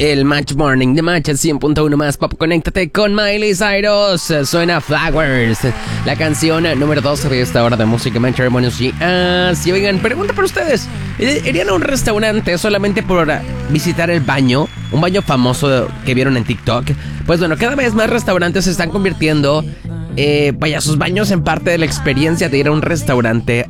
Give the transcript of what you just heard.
El Match Morning de Match 100.1 más pop. Conéctate con Miley Cyrus. Suena Flowers, la canción número 2 de esta hora de música Match. Buenos días. Y oigan, pregunta para ustedes: ¿irían a un restaurante solamente por visitar el baño? Un baño famoso que vieron en TikTok. Pues bueno, cada vez más restaurantes se están convirtiendo sus baños en parte de la experiencia de ir a un restaurante